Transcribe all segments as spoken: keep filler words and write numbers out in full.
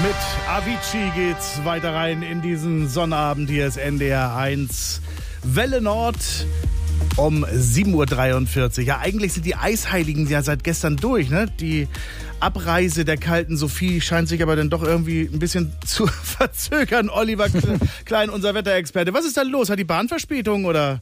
Mit Avicii geht's weiter rein in diesen Sonnabend. Hier ist N D R eins Welle Nord um sieben Uhr dreiundvierzig. Ja, eigentlich sind die Eisheiligen ja seit gestern durch, ne? Die Abreise der kalten Sophie scheint sich aber dann doch irgendwie ein bisschen zu verzögern. Oliver Klein, unser Wetterexperte. Was ist da los? Hat die Bahn Verspätung oder?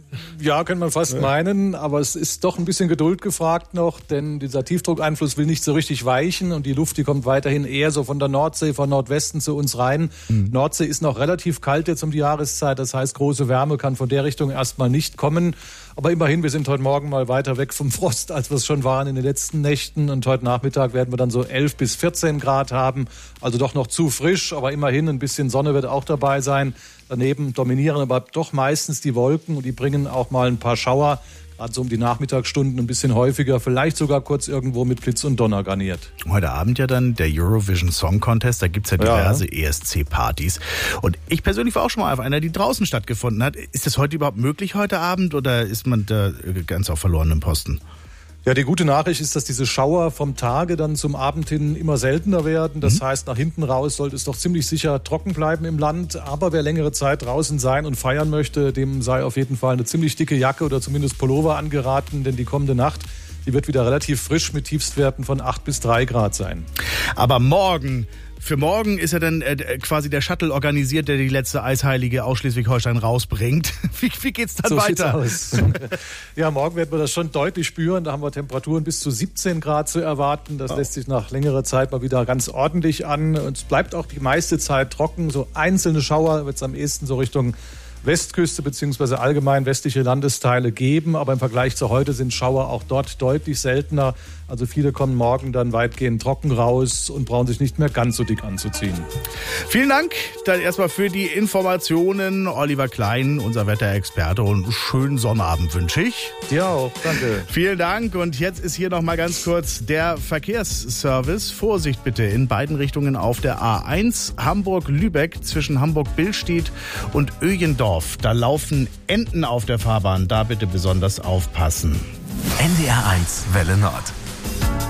Ja, könnte man fast ja. meinen, aber es ist doch ein bisschen Geduld gefragt noch, denn dieser Tiefdruckeinfluss will nicht so richtig weichen und die Luft, die kommt weiterhin eher so von der Nordsee, von Nordwesten zu uns rein. Mhm. Nordsee ist noch relativ kalt jetzt um die Jahreszeit, das heißt, große Wärme kann von der Richtung erstmal nicht kommen. Aber immerhin, wir sind heute Morgen mal weiter weg vom Frost, als wir es schon waren in den letzten Nächten. Und heute Nachmittag werden wir dann so elf bis vierzehn Grad haben. Also doch noch zu frisch, aber immerhin ein bisschen Sonne wird auch dabei sein. Daneben dominieren aber doch meistens die Wolken und die bringen auch mal ein paar Schauer. Gerade so um die Nachmittagsstunden ein bisschen häufiger, vielleicht sogar kurz irgendwo mit Blitz und Donner garniert. Heute Abend ja dann der Eurovision Song Contest, da gibt's ja diverse ja. E S C-Partys. Und ich persönlich war auch schon mal auf einer, die draußen stattgefunden hat. Ist das heute überhaupt möglich heute Abend oder ist man da ganz auf verlorenem Posten? Ja, die gute Nachricht ist, dass diese Schauer vom Tage dann zum Abend hin immer seltener werden. Das mhm. heißt, nach hinten raus sollte es doch ziemlich sicher trocken bleiben im Land. Aber wer längere Zeit draußen sein und feiern möchte, dem sei auf jeden Fall eine ziemlich dicke Jacke oder zumindest Pullover angeraten. Denn die kommende Nacht, die wird wieder relativ frisch mit Tiefstwerten von acht bis drei Grad sein. Aber morgen... Für morgen ist ja dann äh, quasi der Shuttle organisiert, der die letzte Eisheilige aus Schleswig-Holstein rausbringt. Wie, wie geht's dann so weiter? Aus. Ja, morgen werden wir das schon deutlich spüren. Da haben wir Temperaturen bis zu siebzehn Grad zu erwarten. Das oh. lässt sich nach längerer Zeit mal wieder ganz ordentlich an. Und es bleibt auch die meiste Zeit trocken. So einzelne Schauer wird es am ehesten so Richtung Westküste bzw. allgemein westliche Landesteile geben. Aber im Vergleich zu heute sind Schauer auch dort deutlich seltener. Also viele kommen morgen dann weitgehend trocken raus und brauchen sich nicht mehr ganz so dick anzuziehen. Vielen Dank dann erstmal für die Informationen. Oliver Klein, unser Wetterexperte, und einen schönen Sonnabend wünsche ich. Dir auch, danke. Vielen Dank und jetzt ist hier noch mal ganz kurz der Verkehrsservice. Vorsicht bitte in beiden Richtungen auf der A eins Hamburg-Lübeck zwischen Hamburg-Billstedt und Öjendorf. Da laufen Enten auf der Fahrbahn, da bitte besonders aufpassen. N D R eins Welle Nord.